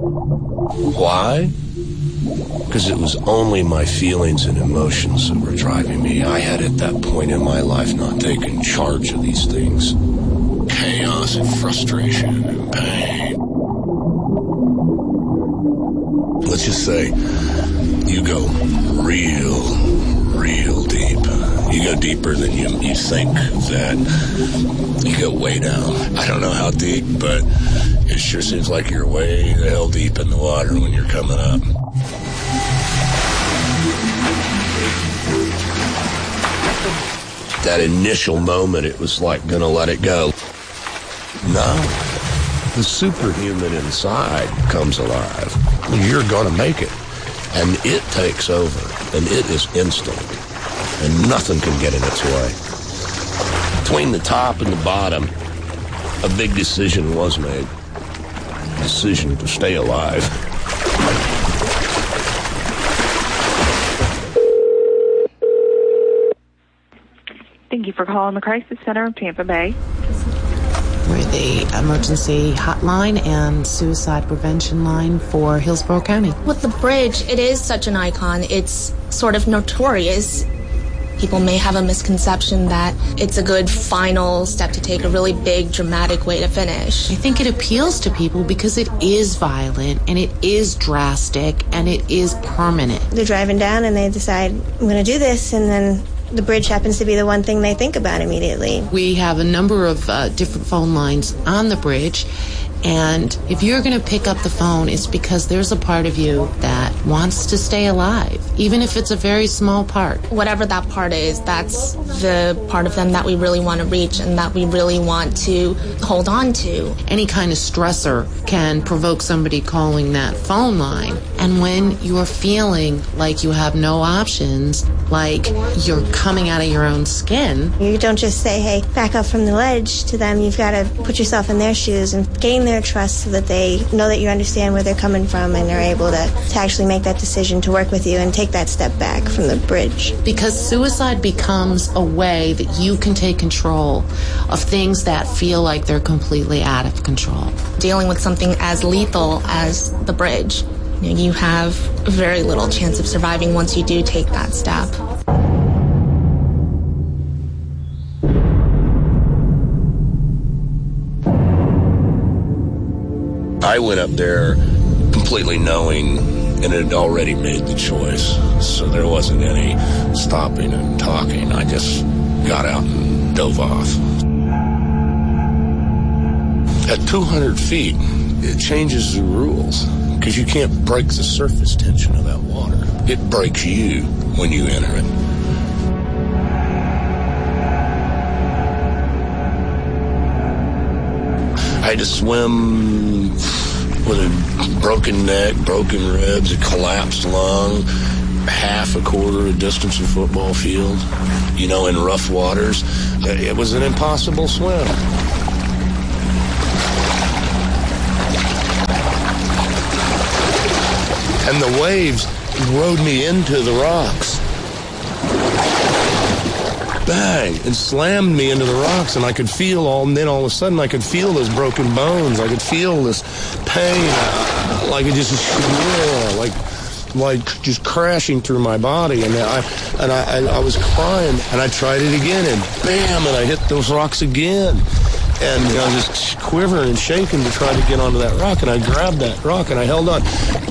Why? Because it was only my feelings and emotions that were driving me. I had at that point in my life not taken charge of these things. Chaos and frustration and pain. Let's just say you go real deep. You go deeper than you think that. You go way down. I don't know how deep, but it sure seems like you're way the hell deep in the water when you're coming up. That initial moment, it was like gonna let it go. No. The superhuman inside comes alive. You're gonna make it. And it takes over. And it is instant. And nothing can get in its way. Between the top and the bottom, a big decision was made. A decision to stay alive. Thank you for calling the Crisis Center of Tampa Bay. We're the emergency hotline and suicide prevention line for Hillsborough County. With the bridge, it is such an icon. It's sort of notorious. People may have a misconception that it's a good final step to take, a really big, dramatic way to finish. I think it appeals to people because it is violent and it is drastic and it is permanent. They're driving down and they decide, I'm going to do this, and then the bridge happens to be the one thing they think about immediately. We have a number of different phone lines on the bridge, and if you're going to pick up the phone, it's because there's a part of you that wants to stay alive, even if it's a very small part. Whatever that part is, that's the part of them that we really want to reach and that we really want to hold on to. Any kind of stressor can provoke somebody calling that phone line. And when you're feeling like you have no options, like you're coming out of your own skin. You don't just say, hey, back up from the ledge to them. You've got to put yourself in their shoes and gain their trust so that they know that you understand where they're coming from and are able to actually make that decision to work with you and take that step back from the bridge. Because suicide becomes a way that you can take control of things that feel like they're completely out of control. Dealing with something as lethal as the bridge, you have very little chance of surviving once you do take that step. I went up there completely knowing and had already made the choice, so there wasn't any stopping and talking. I just got out and dove off. At 200 feet, it changes the rules, because you can't break the surface tension of that water. It breaks you when you enter it. I had to swim with a broken neck, broken ribs, a collapsed lung, half a quarter of distance of football field, in rough waters. It was an impossible swim. And the waves rode me into the rocks. Bang! And slammed me into the rocks, and I could feel and then all of a sudden I could feel those broken bones. I could feel this pain, like it just, like just crashing through my body. And I was crying, and I tried it again, and bam! And I hit those rocks again. And I was just quivering and shaking to try to get onto that rock, and I grabbed that rock, and I held on.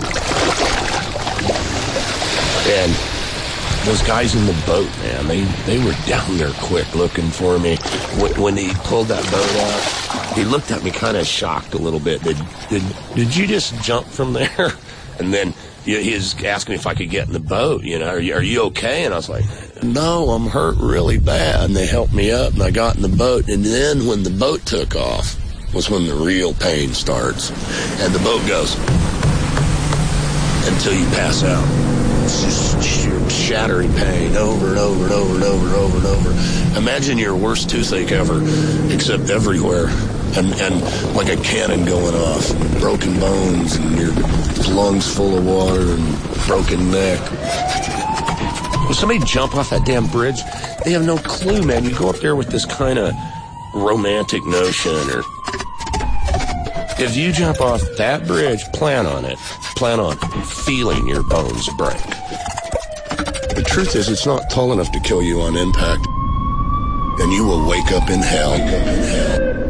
And those guys in the boat, man, they were down there quick looking for me. When he pulled that boat out, he looked at me kind of shocked a little bit. Did you just jump from there? And then he was asking me if I could get in the boat, are you okay? And I was like, no, I'm hurt really bad. And they helped me up, and I got in the boat. And then when the boat took off was when the real pain starts. And the boat goes until you pass out. It's just sheer shattering pain over and over and over and over and over and over. Imagine your worst toothache ever, except everywhere. And like a cannon going off, and broken bones, and your lungs full of water, and broken neck. When somebody jump off that damn bridge, they have no clue, man. You go up there with this kind of romantic notion, or If you jump off that bridge, plan on it. Plan on feeling your bones break. The truth is, it's not tall enough to kill you on impact. And you will wake up in hell.